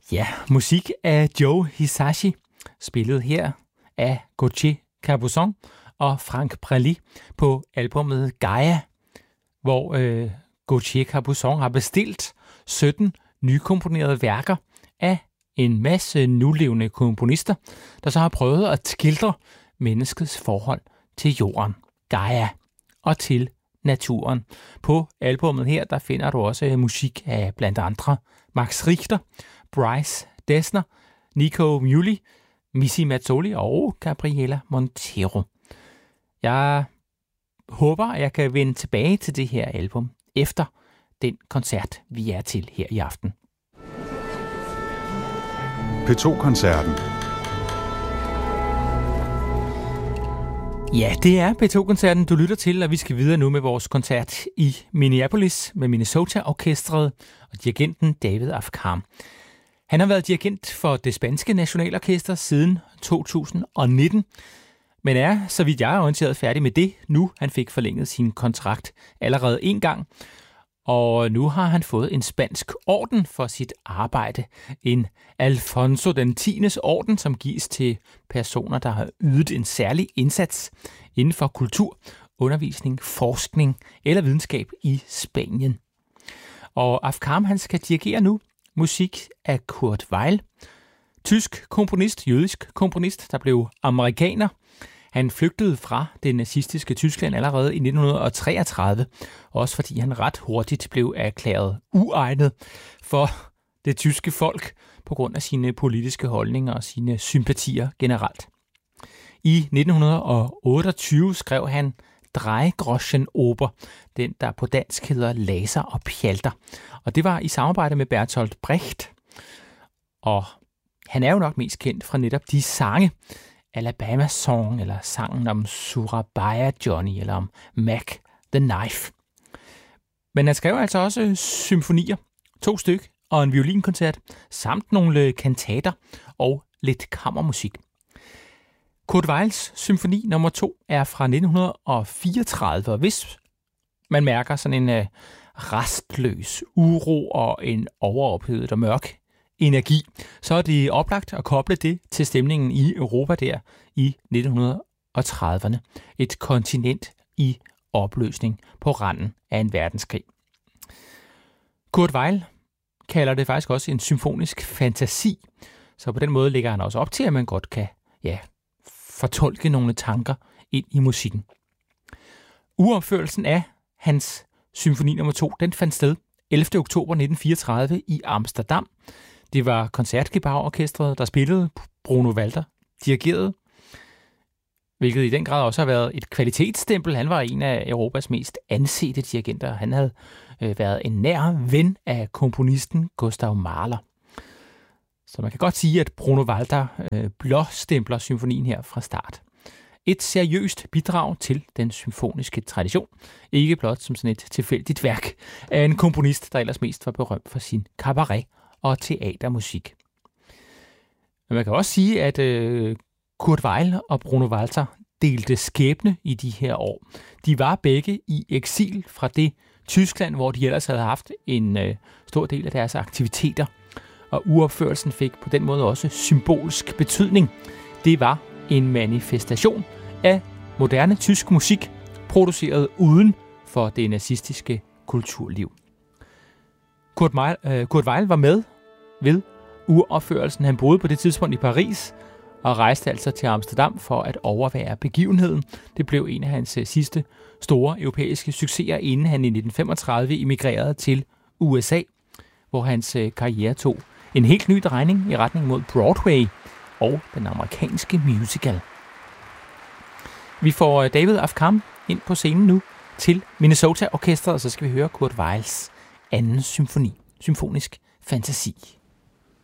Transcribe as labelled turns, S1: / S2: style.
S1: Ja, musik af Joe Hisaishi, spillet her af Gauthier Capuçon og Franck Prély på albumet Gaia, hvor Gauthier Capuçon har bestilt 17 nykomponerede værker af en masse nulevende komponister, der så har prøvet at skildre menneskets forhold til jorden, Gaia, og til naturen. På albumet her, der finder du også musik af blandt andre Max Richter, Bryce Dessner, Nico Muhly, Missy Mazzoli og Gabriela Montero. Jeg håber, at jeg kan vende tilbage til det her album efter den koncert, vi er til her i aften.
S2: P2-koncerten.
S1: Ja, det er P2-koncerten, du lytter til, og vi skal videre nu med vores koncert i Minneapolis med Minnesota-orkestret og dirigenten David Afkham. Han har været dirigent for det spanske nationalorkester siden 2019, men er, så vidt jeg er orienteret, færdig med det nu. Han fik forlænget sin kontrakt allerede en gang, og nu har han fået en spansk orden for sit arbejde. En Alfonso den 10. orden, som gives til personer, der har ydet en særlig indsats inden for kultur, undervisning, forskning eller videnskab i Spanien. Og Afkham, han skal dirigere nu musik af Kurt Weill, tysk komponist, jødisk komponist, der blev amerikaner. Han flygtede fra det nazistiske Tyskland allerede i 1933, også fordi han ret hurtigt blev erklæret uegnet for det tyske folk på grund af sine politiske holdninger og sine sympatier generelt. I 1928 skrev han Dreigroschenoper, den der på dansk hedder Laser og Pjalter. Og det var i samarbejde med Bertolt Brecht. Og han er jo nok mest kendt fra netop de sange, Alabama Song, eller sangen om Surabaya Johnny, eller om Mac the Knife. Men han skrev altså også symfonier, 2 styk, og en violinkoncert, samt nogle kantater og lidt kammermusik. Kurt Weills symfoni nummer 2 er fra 1934, og hvis man mærker sådan en rastløs uro og en overophedet og mørk energi, så er det oplagt at koble det til stemningen i Europa der i 1930'erne. Et kontinent i opløsning på randen af en verdenskrig. Kurt Weill kalder det faktisk også en symfonisk fantasi, så på den måde lægger han også op til, at man godt kan fortolke nogle tanker ind i musikken. Uopførelsen af hans symfoni nummer 2, den fandt sted 11. oktober 1934 i Amsterdam. Det var Koncertgebouw-orkestret, der spillede. Bruno Walter dirigerede, hvilket i den grad også har været et kvalitetsstempel. Han var en af Europas mest ansete dirigenter. Han havde været en nær ven af komponisten Gustav Mahler. Så man kan godt sige, at Bruno Walter blåstempler symfonien her fra start. Et seriøst bidrag til den symfoniske tradition. Ikke blot som sådan et tilfældigt værk af en komponist, der ellers mest var berømt for sin cabaret og teatermusik. Men man kan også sige, at Kurt Weill og Bruno Walter delte skæbne i de her år. De var begge i eksil fra det Tyskland, hvor de ellers havde haft en stor del af deres aktiviteter. Og uopførelsen fik på den måde også symbolsk betydning. Det var en manifestation af moderne tysk musik, produceret uden for det nazistiske kulturliv. Kurt Weill var med ved uropførelsen. Han boede på det tidspunkt i Paris og rejste altså til Amsterdam for at overvære begivenheden. Det blev en af hans sidste store europæiske succeser, inden han i 1935 emigrerede til USA, hvor hans karriere tog en helt ny drejning i retning mod Broadway og den amerikanske musical. Vi får David Afkham ind på scenen nu til Minnesota-orkestret, og så skal vi høre Kurt Weills anden symfoni, symfonisk fantasi.